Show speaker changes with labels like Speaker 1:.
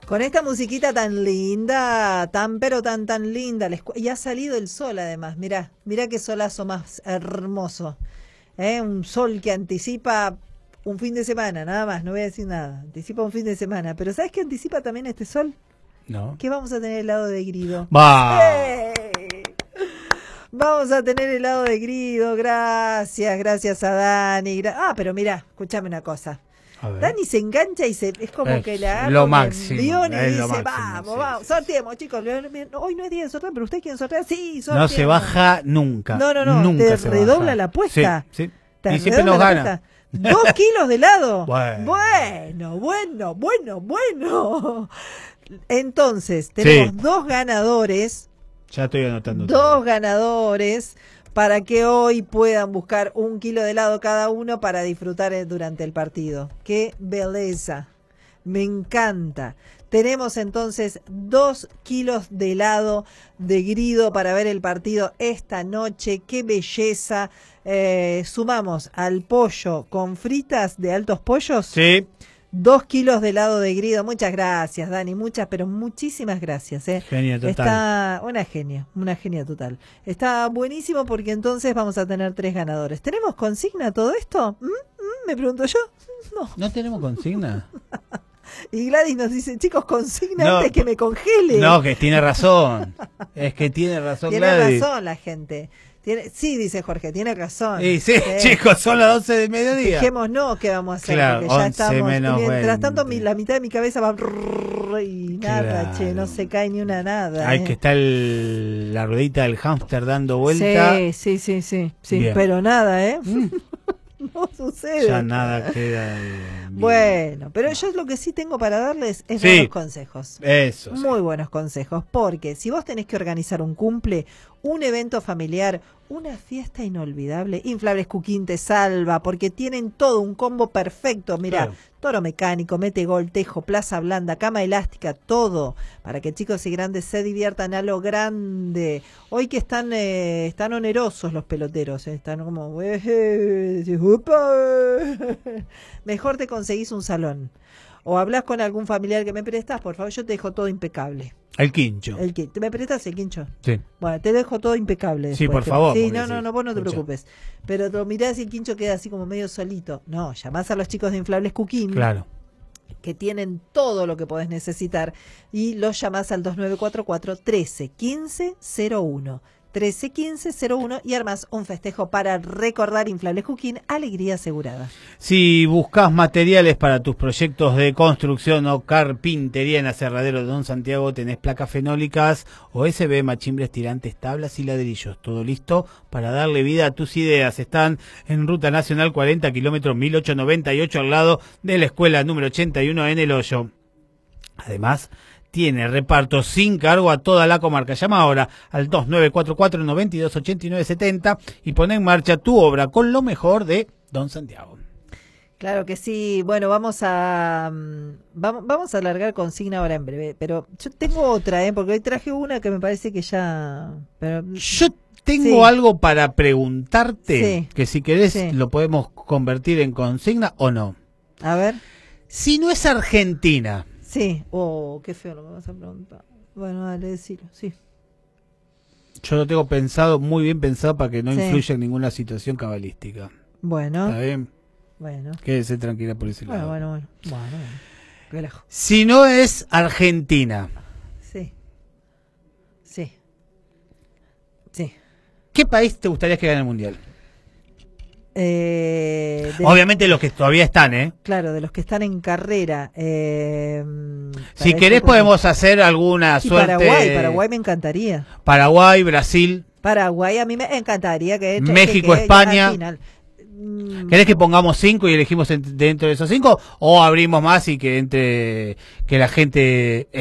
Speaker 1: Con esta musiquita tan linda, tan linda, y ha salido el sol además, mirá qué solazo más hermoso, un sol que anticipa un fin de semana, nada más, no voy a decir nada, anticipa un fin de semana, pero ¿sabes qué anticipa también este sol?
Speaker 2: No.
Speaker 1: Que vamos a tener helado de grido.
Speaker 2: ¡Bah!
Speaker 1: Vamos a tener helado de grido, gracias a Dani. Pero mirá, escúchame una cosa. Dani se engancha y es como que la
Speaker 2: lo máximo,
Speaker 1: y dice,
Speaker 2: máximo,
Speaker 1: vamos, sorteemos, chicos. Hoy no es día de sortear, pero ¿ustedes quieren sortear? Sí, sorteemos.
Speaker 2: No se baja nunca.
Speaker 1: No,
Speaker 2: nunca
Speaker 1: te
Speaker 2: se
Speaker 1: redobla
Speaker 2: baja.
Speaker 1: la apuesta.
Speaker 2: Sí.
Speaker 1: Te
Speaker 2: Y siempre nos gana.
Speaker 1: Apuesta. 2 kilos de helado. Bueno. Entonces, tenemos dos ganadores.
Speaker 2: Ya estoy anotando.
Speaker 1: Dos ganadores para que hoy puedan buscar 1 kilo de helado cada uno para disfrutar durante el partido. ¡Qué belleza! Me encanta. Tenemos entonces 2 kilos de helado de grido para ver el partido esta noche. ¡Qué belleza! Sumamos al pollo con fritas de Altos Pollos.
Speaker 2: Sí.
Speaker 1: 2 kilos de helado de grido. Muchas gracias, Dani. Pero muchísimas gracias.
Speaker 2: Genia total.
Speaker 1: Está una genia total. Está buenísimo porque entonces vamos a tener 3 ganadores. ¿Tenemos consigna todo esto? Me pregunto yo.
Speaker 2: ¿No tenemos consigna?
Speaker 1: Y Gladys nos dice, chicos, consigna antes que me congele.
Speaker 2: No, que tiene razón. Es que tiene razón, Gladys.
Speaker 1: Tiene razón la gente. Sí, dice Jorge, tiene razón.
Speaker 2: Sí, chicos, son las 12 del mediodía.
Speaker 1: Dijimos qué vamos a hacer,
Speaker 2: claro,
Speaker 1: porque ya estamos. Mientras
Speaker 2: 20.
Speaker 1: tanto, la mitad de mi cabeza va y nada,
Speaker 2: claro.
Speaker 1: no se cae ni una nada.
Speaker 2: Hay que estar la ruedita del hámster dando vuelta.
Speaker 1: Sí,
Speaker 2: Bien.
Speaker 1: pero nada, no sucede.
Speaker 2: Ya nada queda.
Speaker 1: Bueno, pero yo lo que sí tengo para darles es buenos consejos.
Speaker 2: Eso.
Speaker 1: Muy buenos consejos, porque si vos tenés que organizar un cumple, un evento familiar, una fiesta inolvidable, Inflables Cooking te salva, porque tienen todo un combo perfecto. Mirá, claro. Toro mecánico, metegol, tejo, plaza blanda, cama elástica, todo, para que chicos y grandes se diviertan a lo grande. Hoy que están onerosos los peloteros, están como... Mejor te conseguís un salón. O hablas con algún familiar que me prestas, por favor, yo te dejo todo impecable.
Speaker 2: El quincho.
Speaker 1: ¿Me prestas el quincho?
Speaker 2: Sí.
Speaker 1: Bueno, te dejo todo impecable.
Speaker 2: Sí, por favor.
Speaker 1: Sí, no, vos no te preocupes. Pero te mirás y el quincho queda así como medio solito. No, llamás a los chicos de Inflables Cooking.
Speaker 2: Claro.
Speaker 1: Que tienen todo lo que podés necesitar. Y los llamás al 2944 131501. 131501 y armás un festejo para recordar Inflables Cooking, alegría asegurada.
Speaker 2: Si buscas materiales para tus proyectos de construcción o carpintería en Aserradero de Don Santiago, tenés placas fenólicas, OSB, machimbres, tirantes, tablas y ladrillos. Todo listo para darle vida a tus ideas. Están en Ruta Nacional 40, kilómetro 1898, al lado de la escuela número 81 en El Hoyo. Además, tiene reparto sin cargo a toda la comarca. Llama ahora al 2944-928970 y pone en marcha tu obra con lo mejor de Don Santiago.
Speaker 1: Claro que sí. Bueno, vamos a alargar consigna ahora en breve, pero yo tengo otra, porque hoy traje una que me parece que ya...
Speaker 2: Yo tengo algo para preguntarte, que si querés lo podemos convertir en consigna o no.
Speaker 1: A ver.
Speaker 2: Si no es Argentina...
Speaker 1: Sí, qué feo lo que vas a preguntar. Bueno, dale, decilo, sí.
Speaker 2: Yo lo tengo pensado, muy bien pensado, para que no influya en ninguna situación cabalística.
Speaker 1: Bueno.
Speaker 2: ¿Está bien?
Speaker 1: Bueno.
Speaker 2: Quédese tranquila por ese lado.
Speaker 1: Bueno. Relajo.
Speaker 2: Si no es Argentina.
Speaker 1: Sí.
Speaker 2: ¿Qué país te gustaría que gane el Mundial? Obviamente los que todavía están,
Speaker 1: Claro, de los que están en carrera.
Speaker 2: Si querés podemos hacer alguna suerte.
Speaker 1: Paraguay me encantaría.
Speaker 2: Paraguay, Brasil.
Speaker 1: Paraguay a mí me encantaría que
Speaker 2: México, España. ¿Querés que pongamos 5 y elegimos dentro de esos 5? ¿O abrimos más y que entre que la gente